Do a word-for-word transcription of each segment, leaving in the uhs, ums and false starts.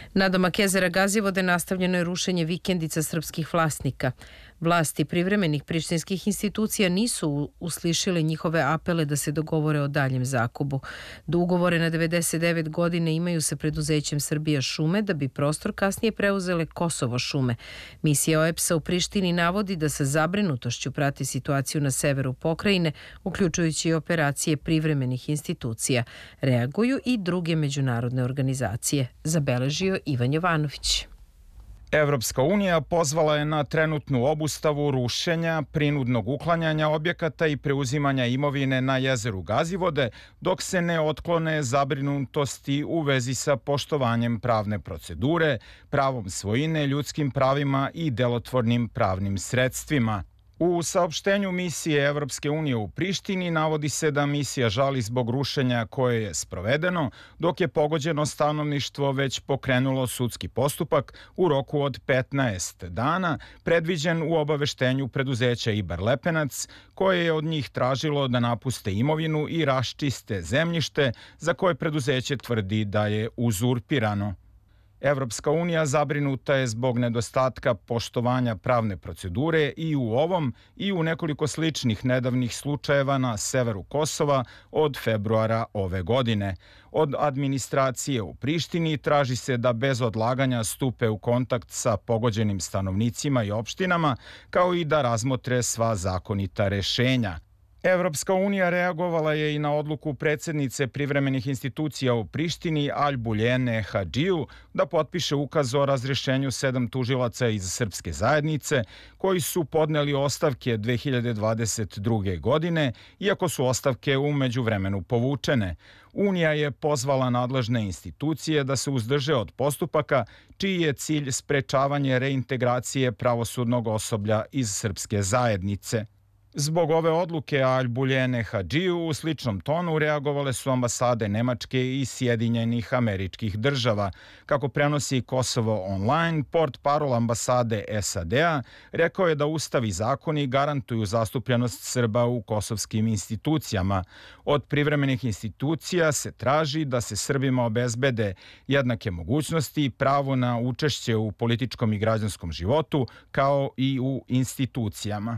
Nadomak jezera Gazivode nastavljeno je rušenje vikendica srpskih vlasnika. Vlasti privremenih prištinskih institucija nisu uslišile njihove apele da se dogovore o daljem zakupu. Do ugovore na devedeset devet godine imaju sa preduzećem Srbija šume da bi prostor kasnije preuzele Kosovo šume. Misija O E P S-a u Prištini navodi da sa zabrinutošću prati situaciju na severu pokrajine, uključujući i operacije privremenih institucija. Reaguju i druge međunarodne organizacije, zabeležio Ivan Jovanović. Evropska unija pozvala je na trenutnu obustavu rušenja, prinudnog uklanjanja objekata i preuzimanja imovine na jezeru Gazivode, dok se ne otklone zabrinutosti u vezi sa poštovanjem pravne procedure, pravom svojine, ljudskim pravima i delotvornim pravnim sredstvima. U saopštenju misije Evropske unije u Prištini navodi se da misija žali zbog rušenja koje je sprovedeno, dok je pogođeno stanovništvo već pokrenulo sudski postupak u roku od petnaest dana, predviđen u obaveštenju preduzeća Ibar Lepenac, koje je od njih tražilo da napuste imovinu i raščiste zemljište za koje preduzeće tvrdi da je uzurpirano. Evropska unija zabrinuta je zbog nedostatka poštovanja pravne procedure i u ovom i u nekoliko sličnih nedavnih slučajeva na severu Kosova od februara ove godine. Od administracije u Prištini traži se da bez odlaganja stupe u kontakt sa pogođenim stanovnicima i opštinama, kao i da razmotre sva zakonita rešenja. Evropska unija reagovala je i na odluku predsjednice privremenih institucija u Prištini Albuljene Hadžiju da potpiše ukaz o razrješenju sedam tužilaca iz srpske zajednice koji su podneli ostavke dve hiljade dvadeset druge. godine, iako su ostavke u međuvremenu povučene. Unija je pozvala nadležne institucije da se uzdrže od postupaka čiji je cilj sprečavanje reintegracije pravosudnog osoblja iz srpske zajednice. Zbog ove odluke Albuljene Hadžiju u sličnom tonu reagovale su ambasade Nemačke i Sjedinjenih Američkih Država. Kako prenosi Kosovo online, portparol ambasade S A D-a rekao je da ustav i zakoni garantuju zastupljenost Srba u kosovskim institucijama. Od privremenih institucija se traži da se Srbima obezbede jednake mogućnosti i pravo na učešće u političkom i građanskom životu, kao i u institucijama.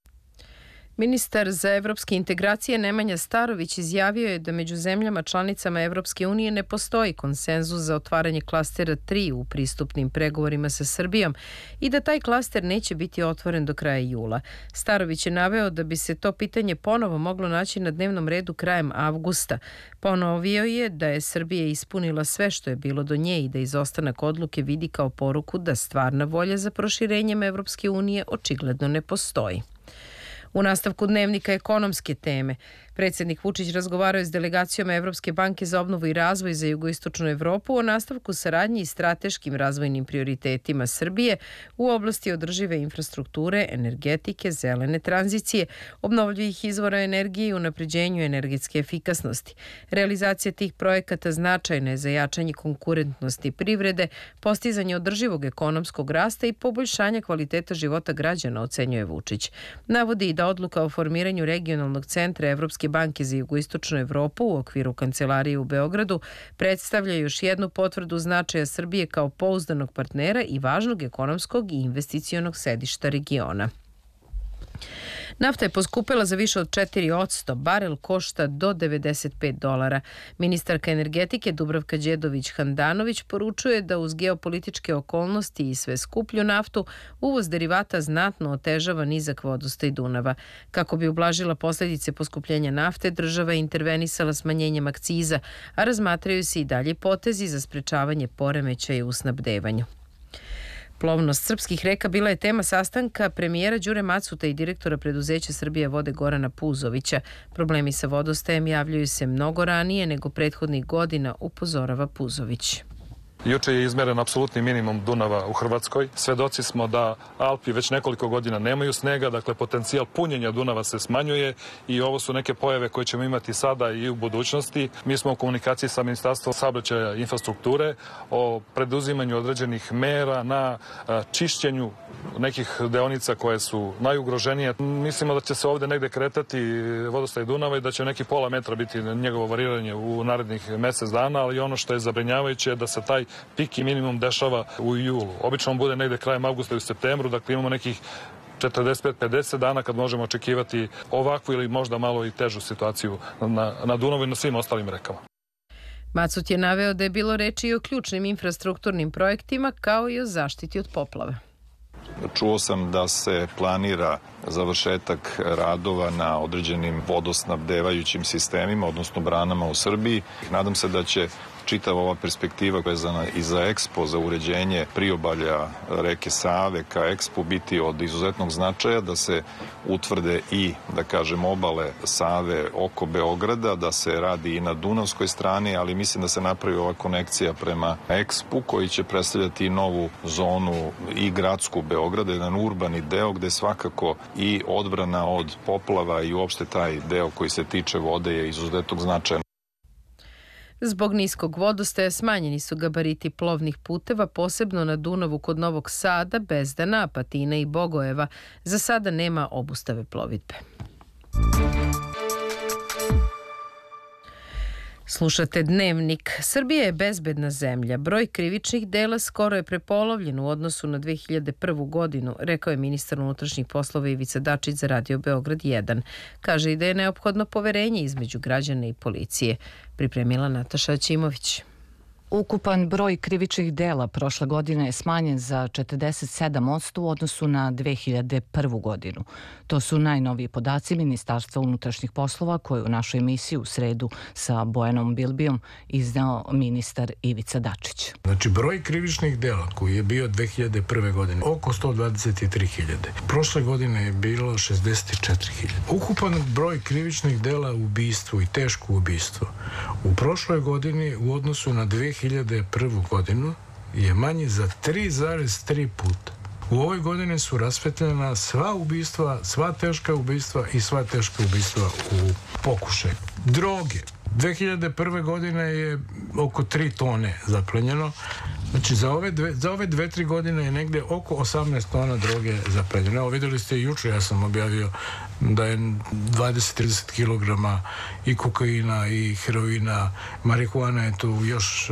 Ministar za evropske integracije Nemanja Starović izjavio je da među zemljama članicama Evropske unije ne postoji konsenzus za otvaranje klastera tri u pristupnim pregovorima sa Srbijom i da taj klaster neće biti otvoren do kraja jula. Starović je naveo da bi se to pitanje ponovo moglo naći na dnevnom redu krajem avgusta. Ponovio je da je Srbija ispunila sve što je bilo do nje i da izostanak odluke vidi kao poruku da stvarna volja za proširenjem Evropske unije očigledno ne postoji. U nastavku dnevnika ekonomske teme, predsjednik Vučić razgovarao je s delegacijom Evropske banke za obnovu i razvoj za jugoistočnu Evropu o nastavku saradnji i strateškim razvojnim prioritetima Srbije u oblasti održive infrastrukture, energetike, zelene tranzicije, obnovljivih izvora energije i unapređenju energetske efikasnosti. Realizacija tih projekata značajna je za jačanje konkurentnosti privrede, postizanje održivog ekonomskog rasta i poboljšanja kvaliteta života građana, ocenjuje Vučić. Navodi i da odluka o formiranju regionalnog centra Evropske banke za jugoistočnu Evropu u okviru kancelarije u Beogradu predstavlja još jednu potvrdu značaja Srbije kao pouzdanog partnera i važnog ekonomskog i investicionog sedišta regiona. Nafta je poskupela za više od četiri posto, barel košta do devedeset pet dolara. Ministarka energetike Dubravka Đedović-Handanović poručuje da uz geopolitičke okolnosti i sve skuplju naftu, uvoz derivata znatno otežava nizak vodostaj Dunava. Kako bi ublažila posljedice poskupljenja nafte, država je intervenisala smanjenjem akciza, a razmatraju se i dalje potezi za sprečavanje poremećaja u snabdevanju. Plovnost srpskih reka bila je tema sastanka premijera Đure Macuta i direktora preduzeća Srbija vode Gorana Puzovića. Problemi sa vodostajem javljaju se mnogo ranije nego prethodnih godina, upozorava Puzović. Juče je izmeren apsolutni minimum Dunava u Hrvatskoj. Svedoci smo da Alpi već nekoliko godina nemaju snega, dakle potencijal punjenja Dunava se smanjuje i ovo su neke pojave koje ćemo imati sada i u budućnosti. Mi smo u komunikaciji sa Ministarstvom saobraćaja i infrastrukture o preduzimanju određenih mera na čišćenju nekih deonica koje su najugroženije. Mislimo da će se ovdje negde kretati vodostaj Dunava i da će neki pola metra biti njegovo variranje u narednih mjesec dana, ali ono što je zabrinjavajuće je da se taj pik i minimum dešava u julu. Obično on bude negde krajem avgusta i u septembru, dakle imamo nekih četrdeset pet do pedeset dana kad možemo očekivati ovakvu ili možda malo i težu situaciju na, na Dunavu i na svim ostalim rekama. Macut je naveo da je bilo reči i o ključnim infrastrukturnim projektima kao i o zaštiti od poplave. Čuo sam da se planira završetak radova na određenim vodosnabdevajućim sistemima, odnosno branama u Srbiji. Nadam se da će čitava ova perspektiva vezana i za Ekspo, za uređenje priobalja reke Save ka Ekspu biti od izuzetnog značaja, da se utvrde i, da kažem, obale Save oko Beograda, da se radi i na Dunavskoj strani, ali mislim da se napravi ova konekcija prema Ekspu koji će predstavljati novu zonu i gradsku Beograda, jedan urbani deo gde svakako i odbrana od poplava i uopšte taj deo koji se tiče vode je izuzetnog značaja. Zbog niskog vodostaja smanjeni su gabariti plovnih puteva, posebno na Dunavu kod Novog Sada, Bezdana, Apatina i Bogojeva. Za sada nema obustave plovidbe. Slušate Dnevnik. Srbija je bezbedna zemlja. Broj krivičnih dela skoro je prepolovljen u odnosu na dve hiljade prvu godinu, rekao je ministar unutrašnjih poslova Ivica Dačić za Radio Beograd jedan. Kaže i da je neophodno poverenje između građana i policije. Pripremila Nataša Ćimović. Ukupan broj krivičnih dela prošle godine je smanjen za četrdeset sedam posto u odnosu na dve hiljade prvu godinu. To su najnoviji podaci Ministarstva unutrašnjih poslova koje u našoj emisiji u sredu sa Bojanom Bilbijom izneo ministar Ivica Dačić. Znači, broj krivičnih dela koji je bio dve hiljade prve godine oko sto dvadeset tri hiljade. Prošle godine je bilo šezdeset četiri hiljade. Ukupan broj krivičnih dela u ubistvu i teško ubistvo u prošloj godini u odnosu na dve hiljade prvu godinu je manji za tri zarez tri puta. U ovoj godini su rasvetljena sva ubistva, sva teška ubistva i sva teška ubistva u pokušaju. Droge. dve hiljade prve godine je oko tri tone zaplenjeno. Znači, za ove dve, za ove dve, tri godine je negde oko osamnaest tona droge zaplenjeno. Evo, videli ste i juče, ja sam objavio da je dvadeset do trideset kilograma i kokaina i heroina, marihuana je tu još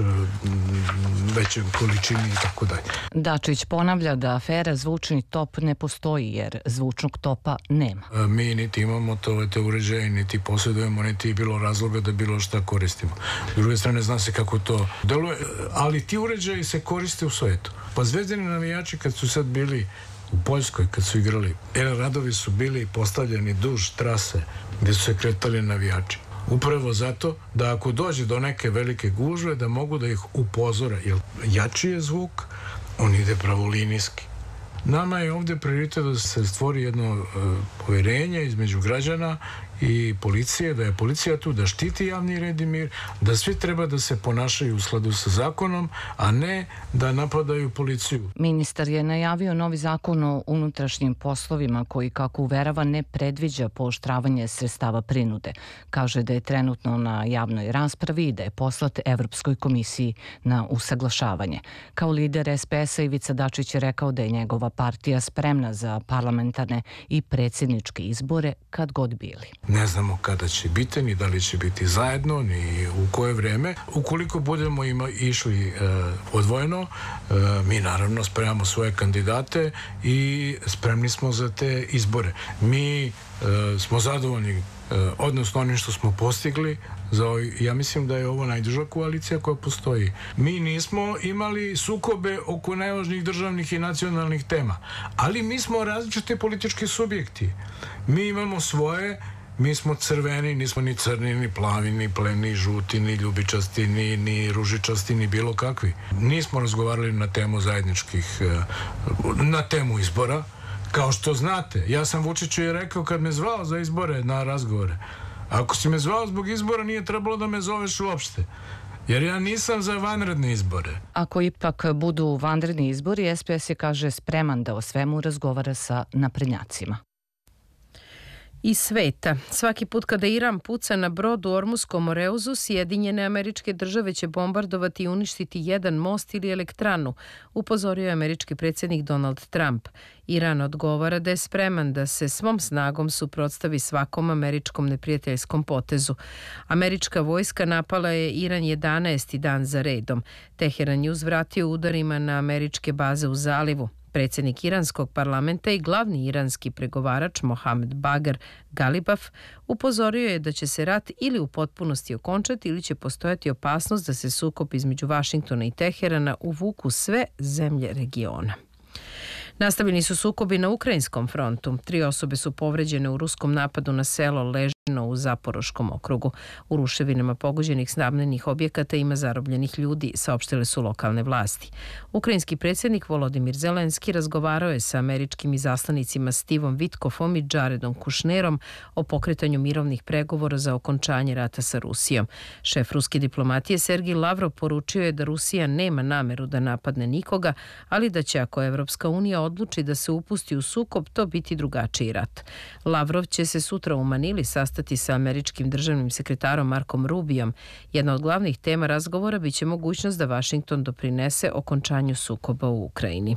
većoj količini i tako dalje. Dačić ponavlja da afera Zvučni top ne postoji jer zvučnog topa nema. Mi niti imamo to, te uređaje, niti posjedujemo, niti bilo razloga da bilo šta koristimo. S druge strane, zna se kako to deluje, ali ti uređaji se koriste u svetu. Pa zvezdani navijači kad su sad bili u Poljskoj, kad su igrali, er radovi su bili postavljeni duž trase gdje su se kretali navijači. Upravo zato da ako dođe do neke velike gužve da mogu da ih upozore, jer jači je zvuk, on ide pravolinijski. Nama je ovdje prioritet da se stvori jedno uh, povjerenje između građana i policije, da je policija tu da štiti javni red i mir, da svi treba da se ponašaju u skladu sa zakonom, a ne da napadaju policiju. Ministar je najavio novi zakon o unutrašnjim poslovima koji, kako uverava, ne predviđa pooštravanje sredstava prinude. Kaže da je trenutno na javnoj raspravi i da je poslat Evropskoj komisiji na usaglašavanje. Kao lider es pe es-a Ivica Dačić je rekao da je njegova partija spremna za parlamentarne i predsjedničke izbore kad god bili. Ne znamo kada će biti, ni da li će biti zajedno, ni u koje vreme. Ukoliko budemo ima, išli e, odvojeno, e, mi naravno spremamo svoje kandidate i spremni smo za te izbore. Mi e, smo zadovoljni, e, odnosno onim što smo postigli. Za ovaj, ja mislim da je ovo najduža koalicija koja postoji. Mi nismo imali sukobe oko najvažnijih državnih i nacionalnih tema, ali mi smo različite politički subjekti. Mi imamo svoje. Mi smo crveni, nismo ni crni, ni plavi, ni pleni, ni žuti, ni ljubičasti, ni, ni ružičasti, ni bilo kakvi. Nismo razgovarali na temu zajedničkih, na temu izbora. Kao što znate, ja sam Vučiću i rekao kad me zvao za izbore na razgovore. Ako si me zvao zbog izbora, nije trebalo da me zoveš uopšte. Jer ja nisam za vanredne izbore. Ako ipak budu vanredni izbori, es pe es je, kaže, spreman da o svemu razgovara sa naprednjacima. Iz sveta. Svaki put kada Iran puca na brod u Ormuskom Moreuzu, Sjedinjene Američke Države će bombardovati i uništiti jedan most ili elektranu, upozorio je američki predsjednik Donald Trump. Iran odgovara da je spreman da se svom snagom suprotstavi svakom američkom neprijateljskom potezu. Američka vojska napala je Iran jedanaesti dan za redom. Teheran je uzvratio udarima na američke baze u zalivu. Predsjednik iranskog parlamenta i glavni iranski pregovarač Mohamed Bagar Galibaf upozorio je da će se rat ili u potpunosti okončati ili će postojati opasnost da se sukob između Vašingtona i Teherana uvuku sve zemlje regiona. Nastavljeni su sukobi na ukrajinskom frontu. Tri osobe su povređene u ruskom napadu na selo Ležino u Zaporoškom okrugu. U ruševinama pogođenih stambenih objekata ima zarobljenih ljudi, saopštile su lokalne vlasti. Ukrajinski predsjednik Volodimir Zelenski razgovarao je sa američkim izaslanicima Stevom Vitkofom i Jaredom Kušnerom o pokretanju mirovnih pregovora za okončanje rata sa Rusijom. Šef ruske diplomatije Sergij Lavrov poručio je da Rusija nema nameru da napadne nikoga, ali da će ako Evropska unija odluči da se upusti u sukob, to biti drugačiji rat. Lavrov će se sutra u Manili sastati sa američkim državnim sekretarom Markom Rubijom. Jedna od glavnih tema razgovora biće mogućnost da Vašington doprinese okončanju sukoba u Ukrajini.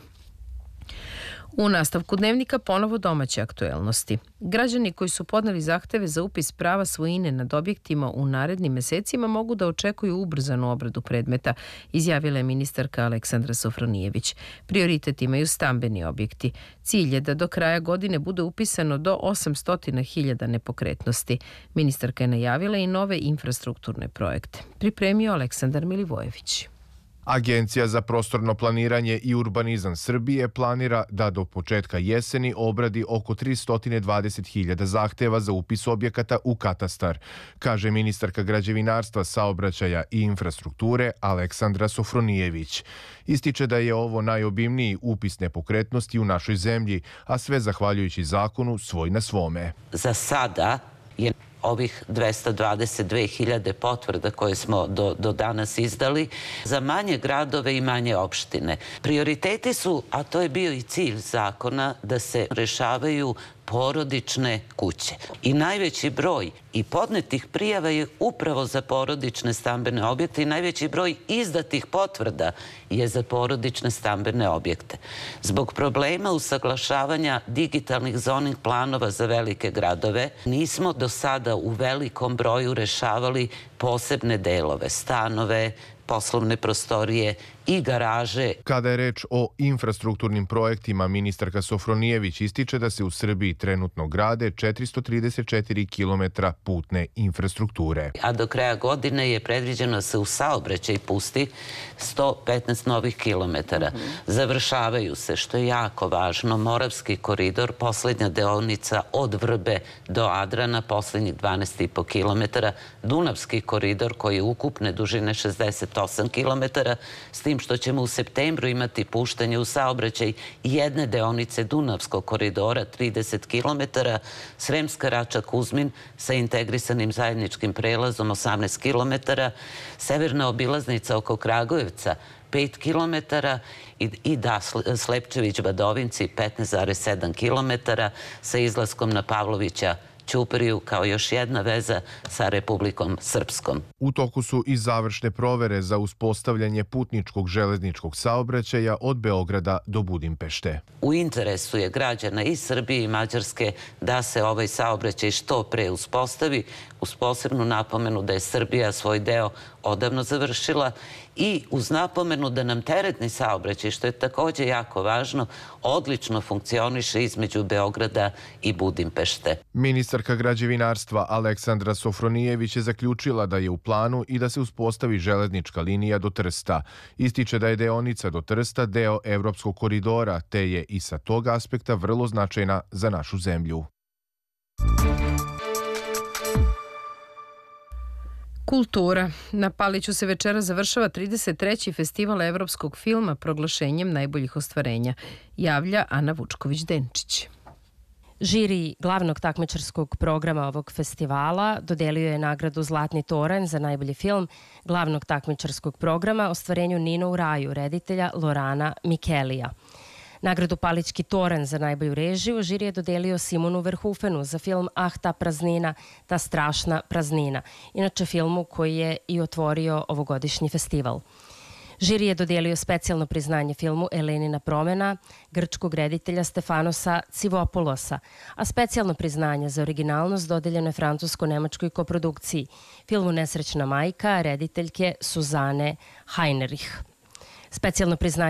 U nastavku dnevnika ponovo domaće aktuelnosti. Građani koji su podneli zahteve za upis prava svojine nad objektima u narednim mesecima mogu da očekuju ubrzanu obradu predmeta, izjavila je ministarka Aleksandra Sofronijević. Prioritet imaju stambeni objekti. Cilj je da do kraja godine bude upisano do osamsto hiljada nepokretnosti. Ministarka je najavila i nove infrastrukturne projekte. Pripremio Aleksandar Milivojević. Agencija za prostorno planiranje i urbanizam Srbije planira da do početka jeseni obradi oko tristo dvadeset hiljada zahteva za upis objekata u katastar, kaže ministarka građevinarstva, saobraćaja i infrastrukture Aleksandra Sofronijević. Ističe da je ovo najobimniji upis nepokretnosti u našoj zemlji, a sve zahvaljujući zakonu Svoj na svome. Za sada je ovih dvesta dvadeset dve hiljade potvrda koje smo do, do danas izdali za manje gradove i manje opštine. Prioriteti su, a to je bio i cilj zakona, da se rešavaju porodične kuće. I najveći broj i podnetih prijava je upravo za porodične stambene objekte i najveći broj izdatih potvrda je za porodične stambene objekte. Zbog problema usaglašavanja digitalnih zoning planova za velike gradove nismo do sada u velikom broju rešavali posebne delove, stanove, poslovne prostorije i garaže. Kada je reč o infrastrukturnim projektima, ministarka Sofronijević ističe da se u Srbiji trenutno grade četiristo trideset četiri kilometra putne infrastrukture. A do kraja godine je predviđeno da se u saobraćaj pusti sto petnaest novih kilometara. Završavaju se, što je jako važno, Moravski koridor, poslednja deonica od Vrbe do Adrana, poslednjih dvanaest i po kilometara, Dunavski koridor koji je ukupne dužine šezdeset osam kilometara, s tim što ćemo u septembru imati puštanje u saobraćaj jedne deonice Dunavskog koridora, trideset kilometara, Sremska Rača-Kuzmin sa integrisanim zajedničkim prelazom osamnaest kilometara, severna obilaznica oko Kragujevca pet kilometara i, i da, Slepčević-Badovinci petnaest zarez sedam kilometara sa izlaskom na Pavlovića Ćupriju kao još jedna veza sa Republikom Srpskom. U toku su i završne provere za uspostavljanje putničkog železničkog saobraćaja od Beograda do Budimpešte. U interesu je građana i Srbije i Mađarske da se ovaj saobraćaj što pre uspostavi, uz posebnu napomenu da je Srbija svoj deo odavno završila i uz napomenu da nam teretni saobraćaj, što je takođe jako važno, odlično funkcioniše između Beograda i Budimpešte. Ministarka građevinarstva Aleksandra Sofronijević je zaključila da je u planu i da se uspostavi železnička linija do Trsta. Ističe da je deonica do Trsta deo Evropskog koridora, te je i sa tog aspekta vrlo značajna za našu zemlju. Kultura. Na Paliću se večera završava trideset treći festival evropskog filma proglašenjem najboljih ostvarenja, javlja Ana Vučković-Denčić. Žiri glavnog takmičarskog programa ovog festivala dodelio je nagradu Zlatni toranj za najbolji film glavnog takmičarskog programa ostvarenju Nino u raju reditelja Lorana Mikelija. Nagradu Palički toren za najbolju režiju žiri je dodelio Simonu Verhoefenu za film Ah, ta praznina, ta strašna praznina, inače filmu koji je i otvorio ovogodišnji festival. Žiri je dodelio specijalno priznanje filmu Elenina promena grčkog reditelja Stefanosa Civopoulosa, a specijalno priznanje za originalnost dodeljeno je francusko-nemačkoj koprodukciji, filmu Nesrećna majka rediteljke Suzane Heinrich. Specijalno priznanje